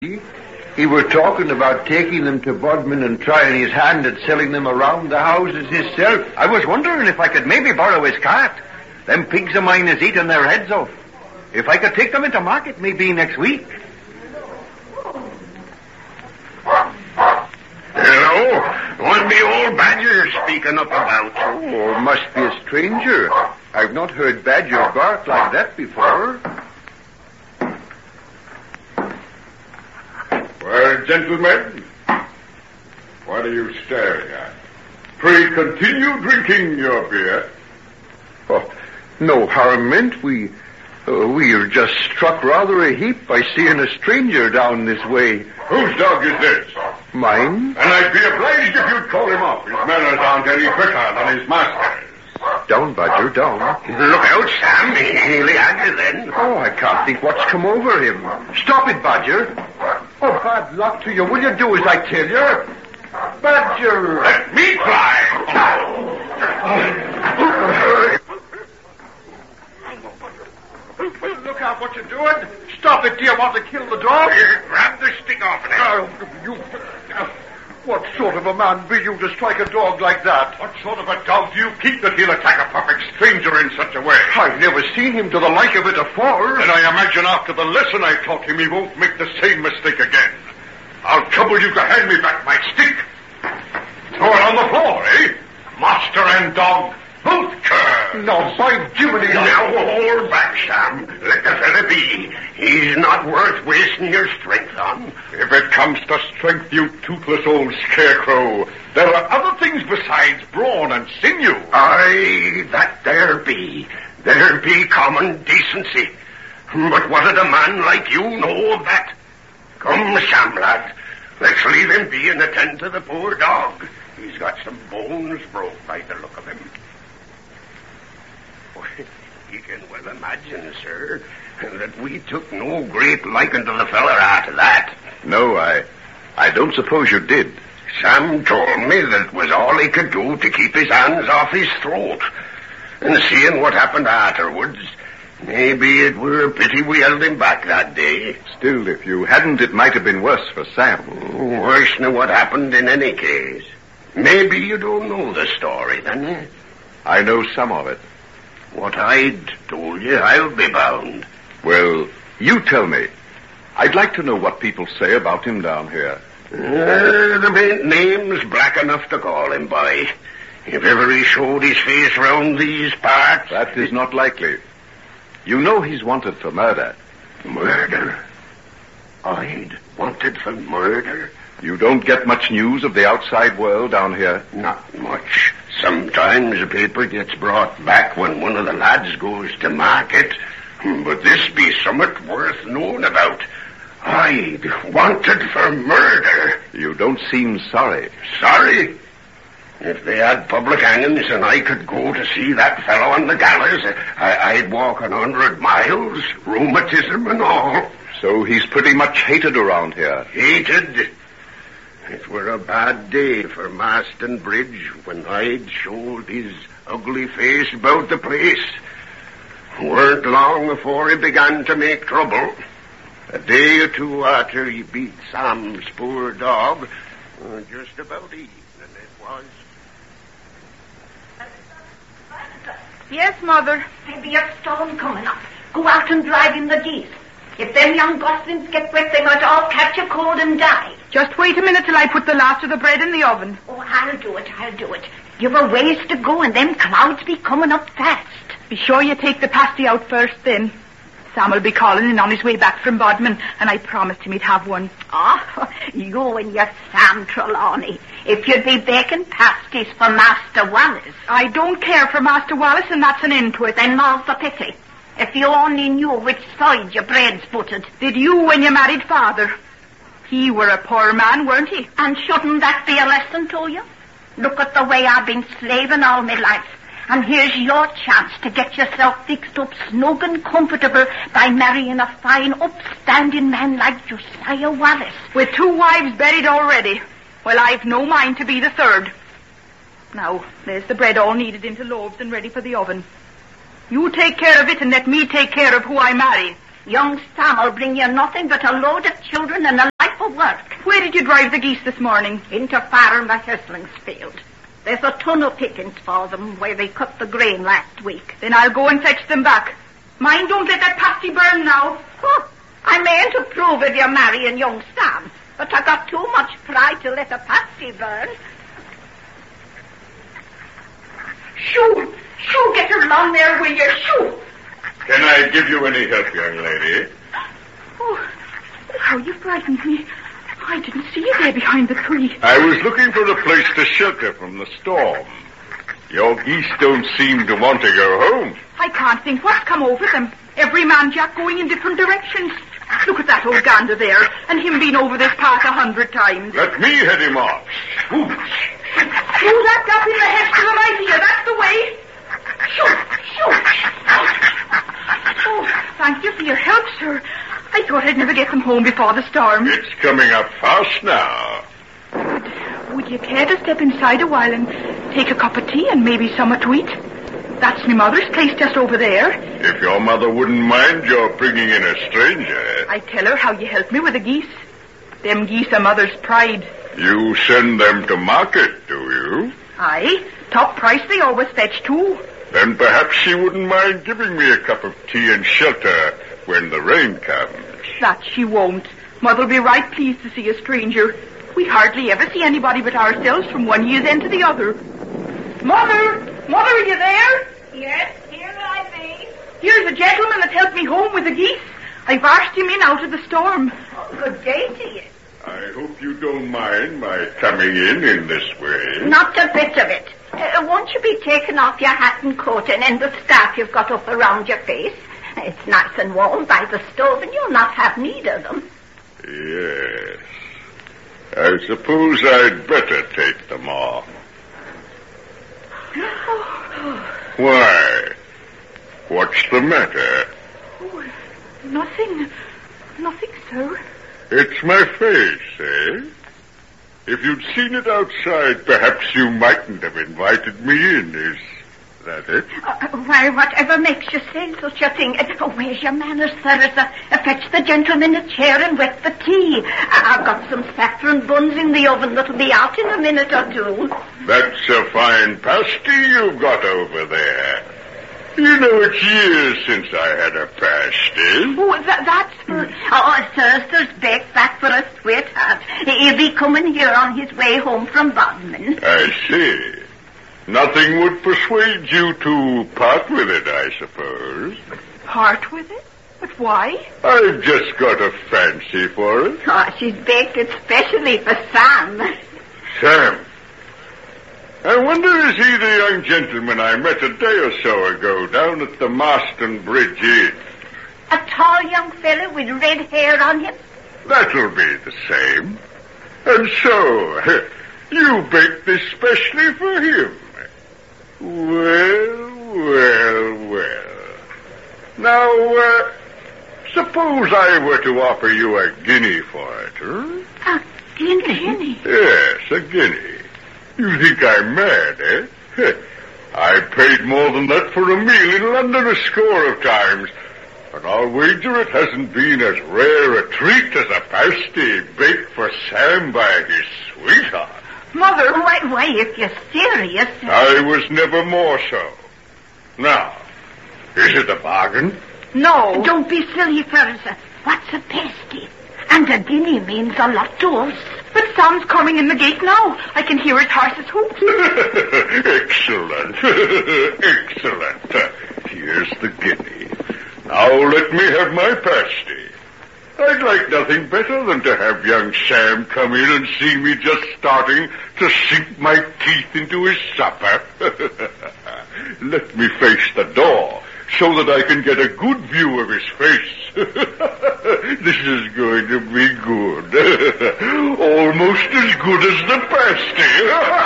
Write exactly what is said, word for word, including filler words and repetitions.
He were talking about taking them to Bodmin and trying his hand at selling them around the houses himself. I was wondering if I could maybe borrow his cart. Them pigs of mine is eating their heads off. If I could take them into market maybe next week. Hello? What be old Badger speaking up about? Oh, must be a stranger. I've not heard Badger bark like that before. Well, gentlemen, what are you staring at? Pray continue drinking your beer. Oh, no harm meant. We, uh, we are just struck rather a heap by seeing a stranger down this way. Whose dog is this? Mine? And I'd be obliged if you'd call him up. His manners aren't any quicker than his master's. Down, Badger, down. Look out, Sam. He'll have you then. Oh, I can't think what's come over him. Stop it, Badger. Oh, bad luck to you. Will you do as I tell you? Badger! Let me fly! Look out what you're doing. Stop it. Do you want to kill the dog? Here, grab the stick off it. Oh, you... What sort of a man be you to strike a dog like that? What sort of a dog do you keep that he'll attack a perfect stranger in such a way? I've never seen him to the like of it afore. And I imagine after the lesson I taught him, he won't make the same mistake again. I'll trouble you to hand me back my stick. Throw it on the floor, eh? Master and dog, both curse. No, by Jiminy. Now hold back, Sam. Let the fella be. He's not worth wasting your strength on. If it comes to strength, you toothless old scarecrow, there are other things besides brawn and sinew. Aye, that there be. There be common decency. But what did a man like you know of that? Come, Sam, lad. Let's leave him be and attend to the poor dog. He's got some bones broke by the look of him. You can well imagine, sir, that we took no great liking to the feller after that. No, I... I don't suppose you did. Sam told me that it was all he could do to keep his hands off his throat. And seeing what happened afterwards, maybe it were a pity we held him back that day. Still, if you hadn't, it might have been worse for Sam. Oh, worse than what happened in any case. Maybe you don't know the story, then, eh? I know some of it. What I'd told you, I'll be bound. Well, you tell me. I'd like to know what people say about him down here. Uh, there ain't names black enough to call him by. If ever he showed his face round these parts... That is not likely. You know he's wanted for murder. Murder? I'd wanted for murder? You don't get much news of the outside world down here? Not much. Sometimes a paper gets brought back when one of the lads goes to market. But this be somewhat worth knowing about. I'd wanted for murder. You don't seem sorry. Sorry? If they had public hangings and I could go to see that fellow on the gallows, I- I'd walk an hundred miles, rheumatism and all. So he's pretty much hated around here. Hated? It were a bad day for Marston Bridge when I'd showed his ugly face about the place. Weren't long before he began to make trouble. A day or two after he beat Sam's poor dog, uh, just about evening it was. Yes, Mother. There'll be a storm coming up. Go out and drive in the geese. If them young goslings get wet, they might all catch a cold and die. Just wait a minute till I put the last of the bread in the oven. Oh, I'll do it, I'll do it. You've a ways to go, and them clouds be coming up fast. Be sure you take the pasty out first, then. Sam will be calling in on his way back from Bodmin, and I promised him he'd have one. Oh, you and your Sam Trelawney. If you'd be baking pasties for Master Wallace. I don't care for Master Wallace, and that's an end to it. Then more's the pity. If you only knew which side your bread's buttered. Did you when you married Father? He were a poor man, weren't he? And shouldn't that be a lesson to you? Look at the way I've been slaving all my life. And here's your chance to get yourself fixed up snug and comfortable by marrying a fine, upstanding man like Josiah Wallace. With two wives buried already. Well, I've no mind to be the third. Now, there's the bread all kneaded into loaves and ready for the oven. You take care of it and let me take care of who I marry. Young Sam will bring you nothing but a load of children and a for work. Where did you drive the geese this morning? Into Farmer Hesling's field. There's a ton of pickings for them where they cut the grain last week. Then I'll go and fetch them back. Mind, don't let that pasty burn now. Oh, I mayn't approve of your marrying young Sam, but I got too much pride to let a pasty burn. Shoo! Shoo, get her along there, will you? Shoo! Can I give you any help, young lady? Oh, how you frightened me. I didn't see you there behind the tree. I was looking for a place to shelter from the storm. Your geese don't seem to want to go home. I can't think what's come over them. Every man Jack going in different directions. Look at that old gander there, and him been over this path a hundred times. Let me head him off. Ooh. Through that gap in the hedge to the right here, that's the way. Shoot, shoot. Oh, thank you for your help, sir. I thought I'd never get them home before the storm. It's coming up fast now. Would you care to step inside a while and take a cup of tea and maybe something to eat? That's my mother's place just over there. If your mother wouldn't mind your bringing in a stranger. I tell her how you helped me with the geese. Them geese are mother's pride. You send them to market, do you? Aye. Top price they always fetch, too. Then perhaps she wouldn't mind giving me a cup of tea and shelter when the rain comes. That she won't. Mother'll be right pleased to see a stranger. We hardly ever see anybody but ourselves from one year's end to the other. Mother! Mother, are you there? Yes, here I be. Here's a gentleman that helped me home with the geese. I've asked him in out of the storm. Oh, good day to you. I hope you don't mind my coming in in this way. Not a bit of it. Uh, won't you be taking off your hat and coat and end the scarf you've got up around your face? It's nice and warm by the stove, and you'll not have need of them. Yes. I suppose I'd better take them off. Why? What's the matter? Oh, nothing. Nothing, sir. It's my face, eh? If you'd seen it outside, perhaps you mightn't have invited me in, is that it? Uh, why, whatever makes you say such a thing? Uh, where's your manners, sir? Uh, fetch the gentleman a chair and wet the tea. Uh, I've got some saffron buns in the oven that'll be out in a minute or two. That's a fine pasty you've got over there. You know, it's years since I had a pasty. Oh, that, that's for... Oh, sir, sir's baked that for a sweetheart. He'll be coming here on his way home from Bodmin. I see. Nothing would persuade you to part with it, I suppose. Part with it? But why? I've just got a fancy for it. Oh, she's baked it specially for Sam. Sam. I wonder is he the young gentleman I met a day or so ago down at the Marston Bridge Inn? A tall young fellow with red hair on him? That'll be the same. And so, you baked this specially for him. Well, well, well. Now, uh, suppose I were to offer you a guinea for it, huh? A guinea? Yes, a guinea. You think I'm mad, eh? I paid more than that for a meal in London a score of times. And I'll wager it hasn't been as rare a treat as a pasty baked for Sam by his sweetheart. Mother! Why, why, if you're serious... I was never more so. Now, is it a bargain? No. Don't be silly, Ferris. What's a pasty? And a guinea means a lot to us. But Sam's coming in the gate now. I can hear his horse's hoofs. Excellent. Excellent. Here's the guinea. Now let me have my pasty. I'd like nothing better than to have young Sam come in and see me just starting to sink my teeth into his supper. Let me face the door so that I can get a good view of his face. This is going to be good. Almost as good as the pasty.